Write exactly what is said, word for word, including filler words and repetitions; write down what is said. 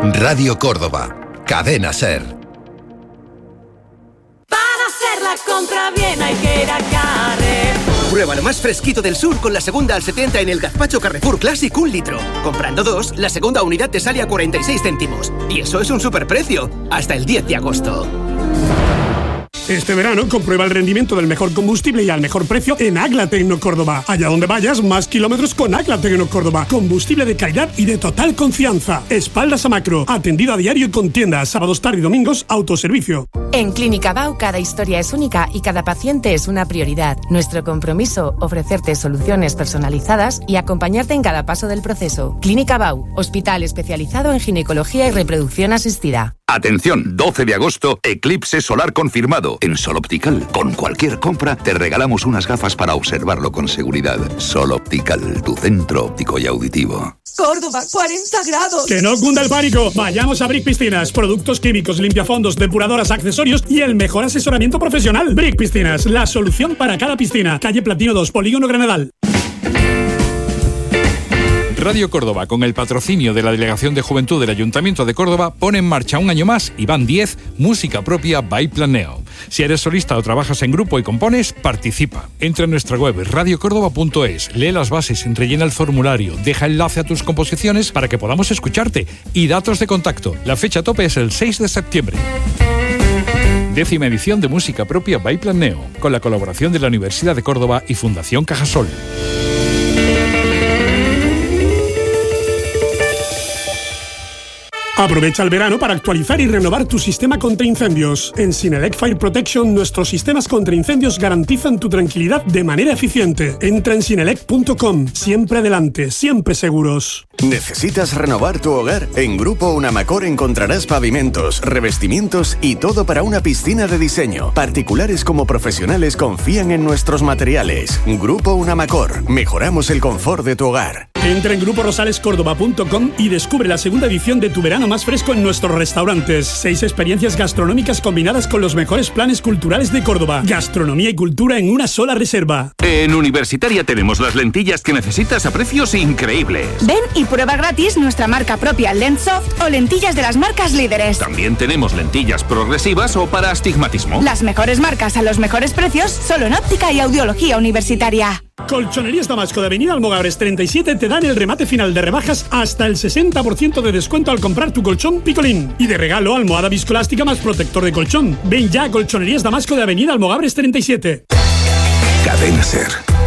Radio Córdoba, Cadena SER. Para hacer la compra bien hay que ir a Carrefour. Prueba lo más fresquito del sur con la segunda al setenta en el gazpacho Carrefour Classic un litro. Comprando dos, la segunda unidad te sale a cuarenta y seis céntimos. Y eso es un superprecio. Hasta el diez de agosto. Este verano comprueba el rendimiento del mejor combustible y al mejor precio en Agla Tecno Córdoba. Allá donde vayas, más kilómetros con Agla Tecno Córdoba. Combustible de calidad y de total confianza. Espaldas a macro. Atendido a diario con tiendas. Sábados, tarde y domingos, autoservicio. En Clínica Bau cada historia es única y cada paciente es una prioridad. Nuestro compromiso, ofrecerte soluciones personalizadas y acompañarte en cada paso del proceso. Clínica Bau, hospital especializado en ginecología y reproducción asistida. Atención, doce de agosto, eclipse solar confirmado. En Sol Optical, con cualquier compra, te regalamos unas gafas para observarlo con seguridad. Sol Optical, tu centro óptico y auditivo. Córdoba, cuarenta grados. Que no cunda el pánico. Vayamos a Brick Piscinas. Productos químicos, limpiafondos, depuradoras, accesorios y el mejor asesoramiento profesional. Brick Piscinas, la solución para cada piscina. Calle Platino dos, Polígono Granadal. Radio Córdoba, con el patrocinio de la Delegación de Juventud del Ayuntamiento de Córdoba, pone en marcha un año más y van diez, música propia by Planeo. Si eres solista o trabajas en grupo y compones, participa. Entra en nuestra web radio córdoba punto es, lee las bases, rellena el formulario, deja enlace a tus composiciones para que podamos escucharte y datos de contacto. La fecha tope es el seis de septiembre. Décima edición de música propia by Planeo, con la colaboración de la Universidad de Córdoba y Fundación Cajasol. Aprovecha el verano para actualizar y renovar tu sistema contra incendios. En Sinelec Fire Protection, nuestros sistemas contra incendios garantizan tu tranquilidad de manera eficiente. Entra en sinelec punto com. Siempre adelante, siempre seguros. ¿Necesitas renovar tu hogar? En Grupo Unamacor encontrarás pavimentos, revestimientos y todo para una piscina de diseño. Particulares como profesionales confían en nuestros materiales. Grupo Unamacor. Mejoramos el confort de tu hogar. Entra en grupo rosales córdoba punto com y descubre la segunda edición de tu verano más fresco en nuestros restaurantes. Seis experiencias gastronómicas combinadas con los mejores planes culturales de Córdoba. Gastronomía y cultura en una sola reserva. En Universitaria tenemos las lentillas que necesitas a precios increíbles. Ven y prueba gratis nuestra marca propia Lenssoft o lentillas de las marcas líderes. También tenemos lentillas progresivas o para astigmatismo. Las mejores marcas a los mejores precios solo en óptica y audiología universitaria. Colchonerías Damasco de Avenida Almogabres treinta y siete te dan el remate final de rebajas hasta el sesenta por ciento de descuento al comprar tu colchón Picolín. Y de regalo, almohada viscoelástica más protector de colchón. Ven ya a Colchonerías Damasco de Avenida Almogabres treinta y siete. Cadena SER.